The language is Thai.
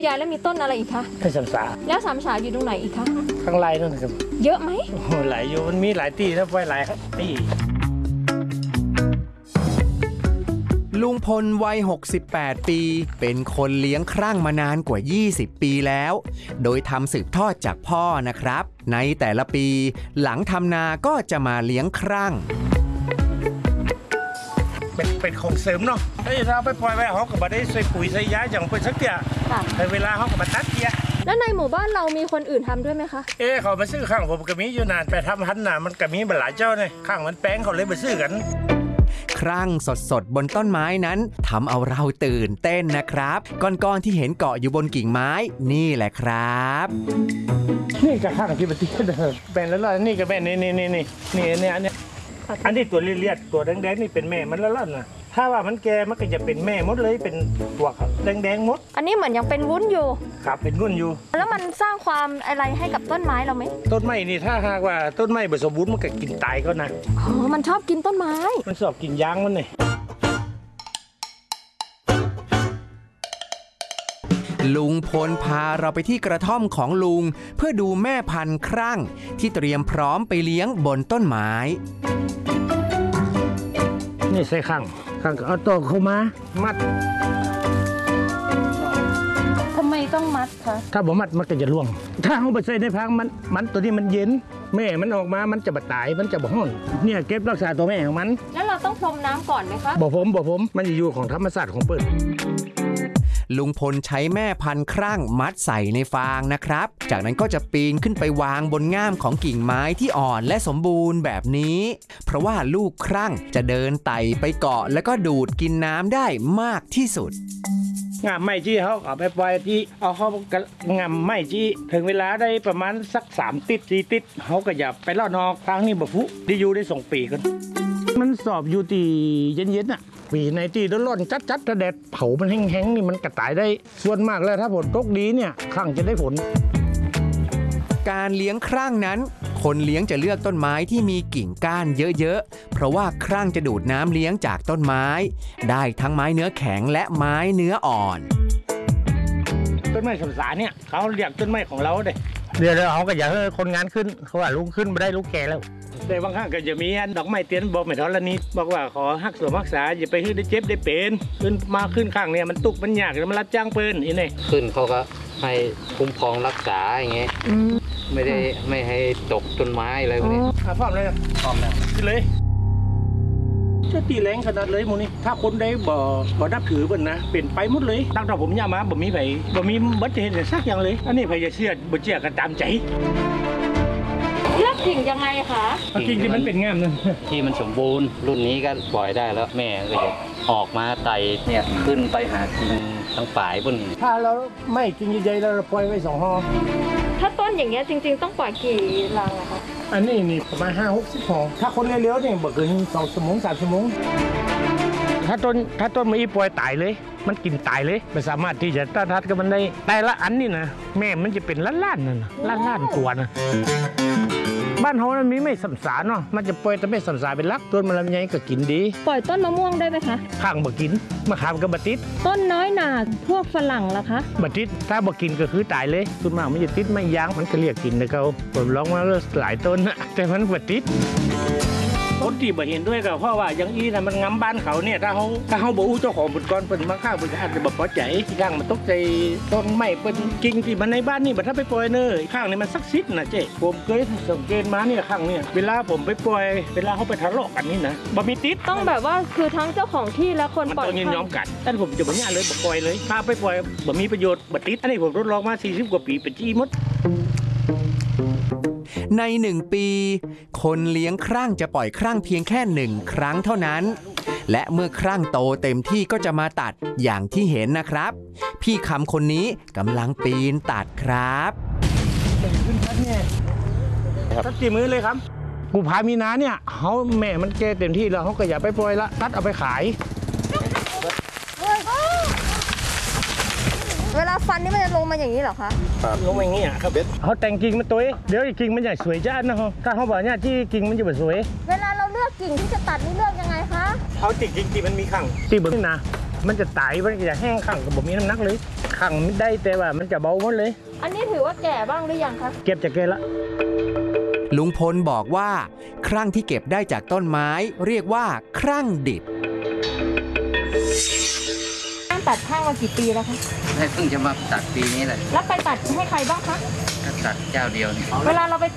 ยายแล้วมีต้นอะไรอีกคะให้สามสาแล้วสามสาอยู่ตรงไหนอีกคะข้างไร่นั่นครับเยอะไหมโอ้หลายอยู่มันมีหลายที่นะไว้หลายที่ลุงพลวัย68 ปีเป็นคนเลี้ยงครั่งมานานกว่า20 ปีแล้วโดยทำสืบทอดจากพ่อนะครับในแต่ละปีหลังทำนาก็จะมาเลี้ยงครั่งเป็นของเสริมเนาะถ้าเราไปปล่อยไว้เขาก็ไม่ได้ใส่ปุ๋ยใส่ยาอย่างเป็นสักเดียแต่เวลาเขาก็มาตัดเดียแล้วในหมู่บ้านเรามีคนอื่นทำด้วยไหมคะเขามาซื้อข้างผมก็มีอยู่นานไปทำพันนามันก็มีหลายเจ้าเลยข้างมันแป้งเขาเลยมาซื้อกันครั่งสดๆบนต้นไม้นั้นทำเอาเราตื่นเต้นนะครับก้อนๆที่เห็นเกาะอยู่บนกิ่งไม้นี่แหละครับนี่ก็ข้างที่ปฏิทินแป้งแล้วนี่ก็แป้งนี่อันนี้ตัวเลียดตัวแดงๆนี่เป็นแม่มันแล้วนะถ้าว่ามันแก่มันก็จะเป็นแม่หมดเลยเป็นตัวแดงๆหมดอันนี้เหมือนยังเป็นวุ้นอยู่ครับเป็นวุ้นอยู่แล้วมันสร้างความอะไรให้กับต้นไม้เราไหมต้นไม้นี่ถ้าหากว่าต้นไม้ผสมวุ้นมันก็กินตายก็นะอ๋อมันชอบกินต้นไม้มันชอบกินยางมันเลยลุงพลพาเราไปที่กระท่อมของลุงเพื่อดูแม่พันธุ์ครั่งที่เตรียมพร้อมไปเลี้ยงบนต้นไม้นี่ใส่ข้างก็เอาตัวเข้ามามัดทำไมต้องมัดคะถ้าบ่มัดมันก็จะร่วงถ้าเอาไปใส่ในพังมันตัวนี้มันเย็นแม่มันออกมามันจะบาดตายมันจะบ่ห้อนเนี่ยเก็บรักษาตัวแม่ของมันแล้วเราต้องพรมน้ำก่อนไหมคะบ่ผมมันจะอยู่ของธรรมชาติของเปิ้ลลุงพลใช้แม่พันธุ์ครั่งมัดใส่ในฟางนะครับจากนั้นก็จะปีนขึ้นไปวางบนง่ามของกิ่งไม้ที่อ่อนและสมบูรณ์แบบนี้เพราะว่าลูกครั่งจะเดินไต่ไปเกาะแล้วก็ดูดกินน้ำได้มากที่สุดงามไม้จี้เขาเอาไปปล่อยที่เอาเขางามไม้จี้ถึงเวลาได้ประมาณสัก3 ติด4 ติดเขาก็อย่าไปล่อนอกทางนี้บ่ฟุที่อยู่ได้2 ปีกันมันสอบอยู่ที่เย็นๆน่ะปีในที่ร้อนจัดถ้าแดดเผามันแห้งๆนี่มันกระต่ายได้ส่วนมากแล้วถ้าฝนตกดีเนี่ยครั่งจะได้ผลการเลี้ยงครั่งนั้นคนเลี้ยงจะเลือกต้นไม้ที่มีกิ่งก้านเยอะๆเพราะว่าครั่งจะดูดน้ำเลี้ยงจากต้นไม้ได้ทั้งไม้เนื้อแข็งและไม้เนื้ออ่อนต้นไม้สำสาเนี่ยเขาเรียกต้นไม้ของเราเดี๋ยวเขาก็อยากให้คนงานขึ้นเขาว่าลุกขึ้นไม่ได้ลุกแก่แล้วแต่บางครั้งก็จะมีดอกไม้เตี้ยนบอกไม่ทอดละนิดบอกว่าขอฮักสวมรักษาอย่าไปขึ้นได้เจ็บได้เป็นขึ้นข้างเนี่ยมันตุกมันยากแล้วมันรับจ้างเปิ้นอีนี่ขึ้นเขาก็ให้คุ้มครองรักษาอย่างเงี้ยไม่ให้ตกต้นไม้อะไรพวกนี้พร้อมเลยพร้อมแล้วขึ้นเลยจะตีแรงขนาดเลยมูนี่ถ้าคนได้บ่นับถือเปิ้นนะเป็นไปหมดเลยตั้งแต่ผมย่ามาบ่มีบัตรเห็นสักอย่างเลยอันนี้ไผจะเชื่อบ่เชื่อกันตามใจเลือกกิ่งยังไงคะกิ่งที่มันเป็นงามนั่นที่มันสมบูรณ์รุ่นนี้ก็ปล่อยได้แล้วแม่ก็จะออกมาไต่เนี่ยขึ้นไปหากิ่งทั้งป่ายบนถ้าเราไม่กิ่งใหญ่ๆเราปล่อยไว้2 ห่อถ้าต้นอย่างเงี้ยจริงๆต้องปล่อยกี่รังอะคะอันนี้ประมาณ5-60 ห่อถ้าคนเร็วๆเนี่ยบ่เกิน2 ชั่วโมง3 ชั่วโมงถ้าต้นมันปล่อยตายเลยมันกินตายเลยไม่สามารถที่จะต้านทานกับมันได้แต่ละอันนี่นะแม่มันจะเป็นล้านๆนั่นนะล้านตัวนะบ้านเขามันมีไม่สัมสารเนาะมันจะปล่อยแต่ไม่สัมสารเป็นลักต้นมันลำไยก็กินดีปล่อยต้นมะม่วงได้ไหมคะข้างบ่กินมะขามก็บ่ติดต้นน้อยหนาพวกฝรั่งล่ะคะบ่ติดถ้าบ่กินก็คือตายเลยต้นมากมันจะติดไม่ยั้งมันก็เรียกกินนะเขาผมลองมาหลายต้นแต่มันบ่ติดคนที่บ่เห็นด้วยก็เพราะว่าอย่างนี้นะมันงำบ้านเขาเนี่ยถ้าเขาบ่อู้เจ้าของบุญกรเป็นบางข้างบุญอาจจะบ่พอใจข้างมันตกใจต้นไม้เป็นกิ่งที่มันในบ้านนี่บ่ถ้าไปปล่อยเนยข้างนี่มันศักดิ์สิทธิ์นะเจ๊ผมเคยสังเกตมาเนี่ยข้างเนี่ยเวลาผมไปปล่อยเวลาเขาไปทะเลาะกันนี่นะบ่มีติดต้องแบบว่าคือทั้งเจ้าของที่และคนปล่อยมันต้องยอมกันแต่ผมจะบ่ย่าเลยบ่ปล่อยเลยถ้าไปปล่อยบ่มีประโยชน์บ่ติดอันนี้ผมทดลองมา40 กว่าปีเป็นจี้มดใน1 ปีคนเลี้ยงครั่งจะปล่อยครั่งเพียงแค่1 ครั้งเท่านั้นและเมื่อครั่งโตเต็มที่ก็จะมาตัดอย่างที่เห็นนะครับพี่คำคนนี้กำลังปีนตัดครับขึ้นทัดเนี่ยตัดกี่มือเลยครับกูพามีนาเนี่ยเขาแม่มันแก่เต็มที่แล้วเขาก็อย่าไปปล่อยละตัดเอาไปขายเวลาฟันนี่มันจะลงมาอย่างนี้เหรอคะลงมาอย่างนี้อ่ะครับเขาแต่งกิ่งมันตัวเดี๋ยวอีกกิ่งมันใหญ่สวยจ้านะฮะถ้าเขาบอกเนี่ยที่กิ่งมันจะแบบสวยเวลาเราเลือกกิ่งที่จะตัดนี่เลือกยังไงคะเขาติดกิ่งที่มันมีขังที่บนนะมันจะตายมันจะแห้งข้างกับบ่มีน้ำหนักเลยข้างไม่ได้แต่ว่ามันจะเบาหมดเลยอันนี้ถือว่าแก่บ้างหรือยังคะเก็บจากแกละลุงพลบอกว่าครั่งที่เก็บได้จากต้นไม้เรียกว่าครั่งดิบตัดข้างมากี่ปีแล้วคะเพิ่งจะมาตัดปีนี้แหละแล้วไปตัดให้ใครบ้างคะก็ตัดเจ้าเดียวนี่เวลาเราไป